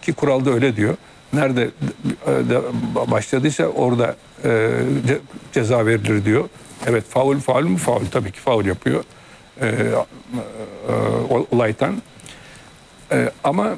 eski kuralda öyle diyor. Nerede başladıysa orada ceza verilir diyor. Evet, faul mu? Faul, tabii ki faul yapıyor. Olaytan. Ama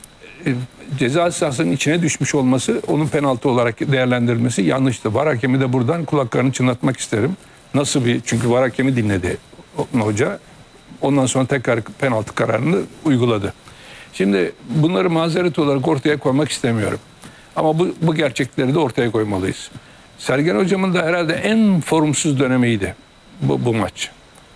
ceza sahasının içine düşmüş olması, onun penaltı olarak değerlendirilmesi yanlıştı. VAR hakemi de buradan kulaklarını çınlatmak isterim. Nasıl bir, çünkü VAR hakemi dinledi hoca. Ondan sonra tekrar penaltı kararını uyguladı. Şimdi bunları mazeret olarak ortaya koymak istemiyorum. Ama bu gerçekleri de ortaya koymalıyız. Sergen Hocam'ın da herhalde en formsuz dönemiydi bu maç.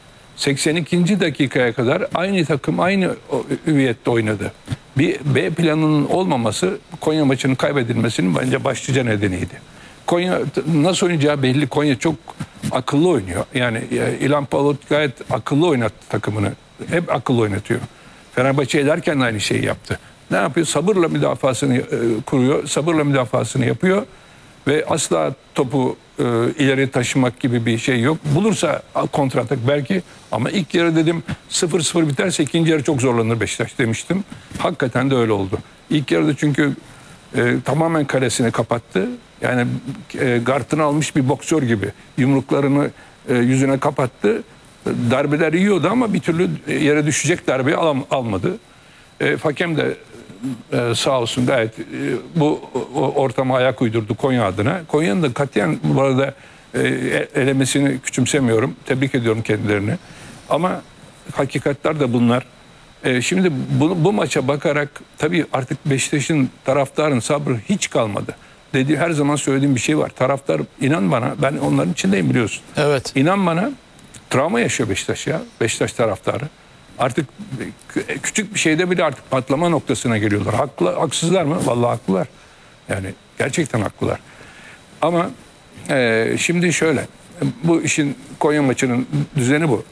82. dakikaya kadar aynı takım aynı hüviyette oynadı. Bir B planının olmaması Konya maçının kaybedilmesinin bence başlıca nedeniydi. Konya nasıl oynayacağı belli. Konya çok akıllı oynuyor. Yani İlhan Palut gayet akıllı oynattı takımını. Hep akıllı oynatıyor. Fenerbahçe ederken de aynı şeyi yaptı. Ne yapıyor? Sabırla müdafasını kuruyor. Sabırla müdafasını yapıyor. Ve asla topu ileri taşımak gibi bir şey yok. Bulursa kontratak belki, ama ilk yarı dedim 0-0 biterse ikinci yarı çok zorlanır Beşiktaş demiştim. Hakikaten de öyle oldu. İlk yarıda çünkü tamamen kalesini kapattı. Yani gardını almış bir boksör gibi yumruklarını yüzüne kapattı. Darbeler yiyordu ama bir türlü yere düşecek darbeyi almadı. Hakem de sağ olsun gayet bu ortama ayak uydurdu Konya adına. Konya'nın da katiyen bu arada elemesini küçümsemiyorum. Tebrik ediyorum kendilerini. Ama hakikatler de bunlar. Şimdi bu maça bakarak tabii artık Beşiktaş'ın, taraftarın sabrı hiç kalmadı. Her zaman söylediğim bir şey var. Taraftar, inan bana, ben onların içindeyim biliyorsun. Evet. İnan bana, travma yaşıyor Beşiktaş ya. Beşiktaş taraftarı. Artık küçük bir şeyde bile artık patlama noktasına geliyorlar. Haksızlar mı? Vallahi haklılar. Yani gerçekten haklılar. Ama şimdi şöyle. Bu işin, Konya maçının düzeni bu.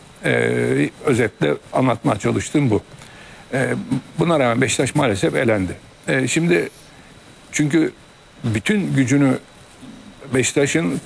Özetle anlatmaya çalıştığım bu. Buna rağmen Beşiktaş maalesef elendi. Şimdi çünkü bütün gücünü Beşiktaş'ın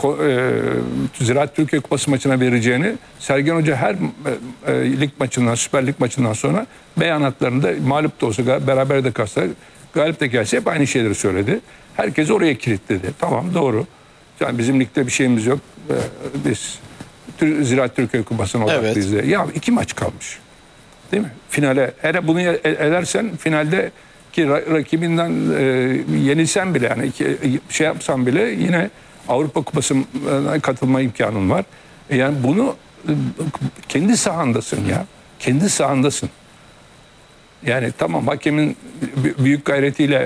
Ziraat Türkiye Kupası maçına vereceğini Sergen Hoca her lig maçından, Süper Lig maçından sonra beyanatlarında, mağlup da olsa, beraber de kalsa, galip de gelse hep aynı şeyleri söyledi. Herkes oraya kilitledi. Tamam, doğru. Yani bizim ligde bir şeyimiz yok. Biz Ziraat Türkiye Kupası'na odaklıyız. Evet. Ya 2 maç kalmış. Değil mi? Finale. Eğer bunu edersen finalde ki rakibinden yenilsen bile, yani şey yapsan bile yine Avrupa Kupası'na katılma imkanın var. Yani bunu kendi sahandasın ya. Kendi sahandasın. Yani tamam, hakemin büyük gayretiyle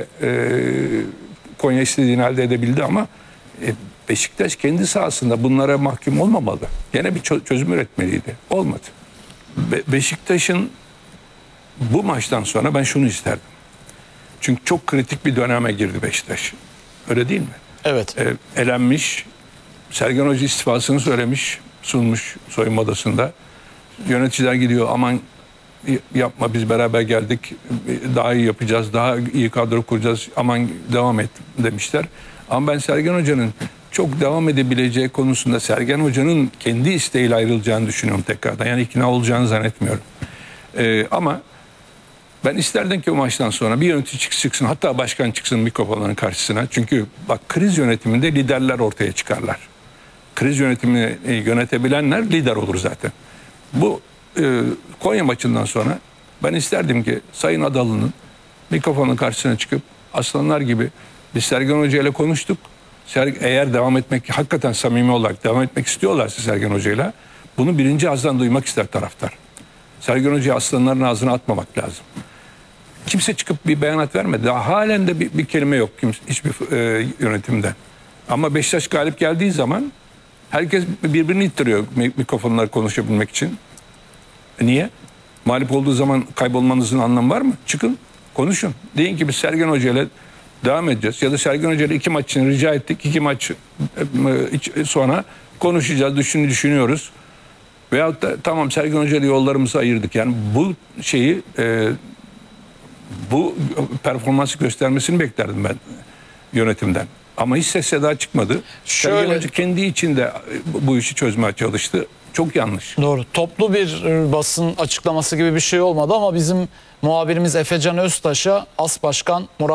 Konya istediğini elde edebildi ama Beşiktaş kendi sahasında bunlara mahkum olmamalı. Yine bir çözüm üretmeliydi. Olmadı. Beşiktaş'ın bu maçtan sonra ben şunu isterdim. Çünkü çok kritik bir döneme girdi Beşiktaş. Öyle değil mi? Evet. Elenmiş. Sergen Hoca istifasını söylemiş, sunmuş soyunma odasında. Yöneticiler gidiyor, aman yapma, biz beraber geldik, daha iyi yapacağız, daha iyi kadro kuracağız, aman devam et demişler. Ama ben Sergen Hoca'nın çok devam edebileceği konusunda, Sergen Hoca'nın kendi isteğiyle ayrılacağını düşünüyorum tekrardan. Yani ikna olacağını zannetmiyorum. Ama ben isterdim ki o maçtan sonra bir yönetici çıksın, hatta başkan çıksın mikrofonların karşısına. Çünkü bak, kriz yönetiminde liderler ortaya çıkarlar. Kriz yönetimini yönetebilenler lider olur zaten. Bu Konya maçından sonra ben isterdim ki Sayın Adalı'nın mikrofonun karşısına çıkıp aslanlar gibi, biz Sergen Hoca ile konuştuk. Eğer devam etmek, hakikaten samimi olarak devam etmek istiyorlarsa Sergen Hoca'yla, bunu birinci ağızdan duymak ister taraftar. Sergen Hoca'yı aslanların ağzına atmamak lazım. Kimse çıkıp bir beyanat vermedi. Daha halen de bir kelime yok hiçbir yönetimden. Ama Beşiktaş galip geldiği zaman herkes birbirini ittiriyor mikrofonlar konuşabilmek için. Niye? Mağlup olduğu zaman kaybolmanızın anlamı var mı? Çıkın, konuşun. Deyin ki biz Sergen Hoca ile devam edeceğiz. Ya da Sergen Hoca ile 2 maç için rica ettik. 2 maç sonra konuşacağız, düşünüyoruz. Veyahut da tamam, Sergen Hoca ile yollarımızı ayırdık. Yani bu şeyi, bu performansı göstermesini beklerdim ben yönetimden. Ama hiç ses seda çıkmadı. Sergen Hoca kendi içinde bu işi çözmeye çalıştı. Çok yanlış. Doğru. Toplu bir basın açıklaması gibi bir şey olmadı ama bizim muhabirimiz Efecan Öztaş'a As Başkan Murat